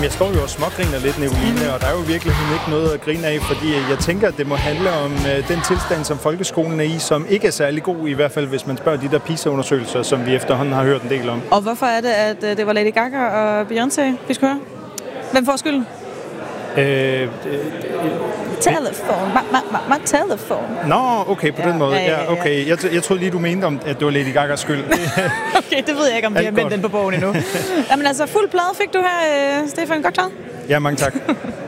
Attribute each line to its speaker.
Speaker 1: Jamen, jeg står jo og smågriner lidt, Nicoline, og der er jo virkelig ikke noget at grine af, fordi jeg tænker, at det må handle om den tilstand, som folkeskolen er i, som ikke er særlig god, i hvert fald hvis man spørger de der PISA-undersøgelser, som vi efterhånden har hørt en del om.
Speaker 2: Og hvorfor er det, at det var Lady Gaga og Beyoncé, vi skulle høre? Hvem får skylden? Telefon. My telefon.
Speaker 1: Nå, okay, på den måde. Ja, okay. Jeg troede lige, du mente, at det var Lady Gagas skyld.
Speaker 2: Okay, det ved jeg ikke, om vi har vendt den på bogen endnu. Jamen altså, fuld plade fik du her, Stefan. Godt klaret.
Speaker 1: Ja, mange tak.